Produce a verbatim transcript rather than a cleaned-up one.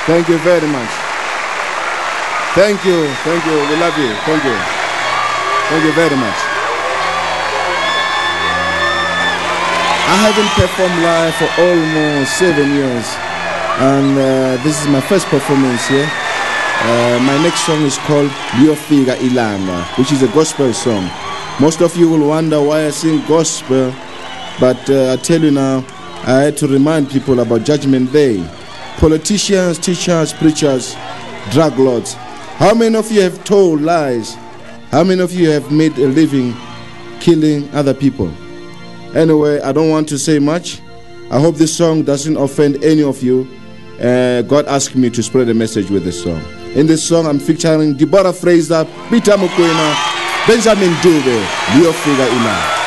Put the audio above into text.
Thank you very much. Thank you. Thank you. We love you. Thank you. Thank you very much. I haven't performed live for almost seven years. And uh, this is my first performance here. Uh, my next song is called Liyofika Ilanga, which is a gospel song. Most of you will wonder why I sing gospel, but uh, I tell you now, I had to remind people about Judgment Day. Politicians, teachers, preachers, drug lords. How many of you have told lies? How many of you have made a living killing other people? Anyway, I don't want to say much. I hope this song doesn't offend any of you. Uh, God asked me to spread a message with this song. In this song, I'm featuring Deborah Fraser, Peter Mokoena, Benjamin Dube, Liyofika Ilanga.